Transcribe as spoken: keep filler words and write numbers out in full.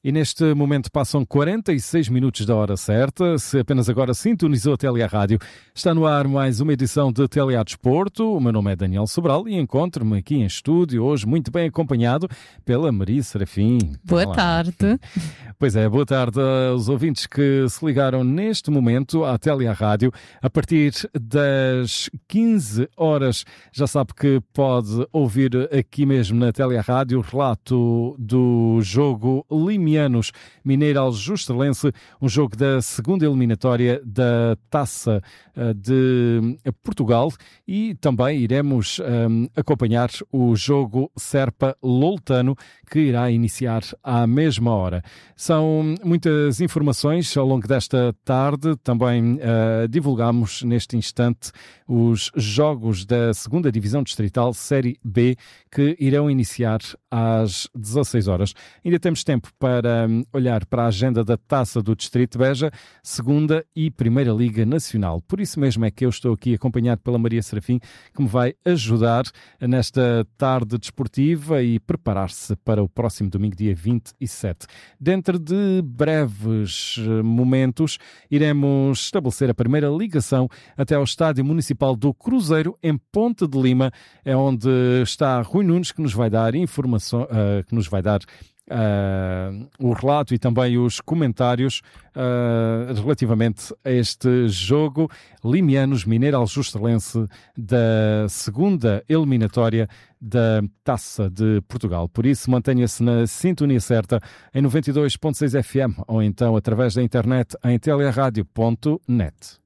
E neste momento passam quarenta e seis minutos da hora certa. Se apenas agora sintonizou a T L A Rádio, está no ar mais uma edição de T L A Desporto. O meu nome é Daniel Sobral e encontro-me aqui em estúdio hoje muito bem acompanhado pela Maria Serafim. Boa Olá. tarde. Pois é, boa tarde aos ouvintes que se ligaram neste momento à T L A Rádio. A partir das quinze horas já sabe que pode ouvir aqui mesmo na T L A Rádio o relato do jogo Limianos Mineiro Aljustrelhense, um jogo da segunda eliminatória da Taça de Portugal, e também iremos um, acompanhar o jogo Serpa-Loltano, que irá iniciar à mesma hora. São muitas informações ao longo desta tarde. Também uh, divulgamos neste instante os jogos da segunda Divisão Distrital Série B, que irão iniciar às dezasseis horas. Ainda temos tempo para um, olhar para a agenda da Taça do Distrito de Beja, segunda e primeira Liga Nacional. Por isso mesmo é que eu estou aqui acompanhado pela Maria Serafim, que me vai ajudar nesta tarde desportiva e preparar-se para o próximo domingo, dia vinte e sete. Dentro de breves momentos, iremos estabelecer a primeira ligação até ao Estádio Municipal do Cruzeiro, em Ponte de Lima, é onde está Rui Nunes, que nos vai dar informação, uh, que nos vai dar Uh, o relato e também os comentários uh, relativamente a este jogo Limianos Mineiro Aljustrelhense da segunda eliminatória da Taça de Portugal. Por isso, mantenha-se na sintonia certa em noventa e dois ponto seis F M ou então através da internet em t l a rádio ponto net.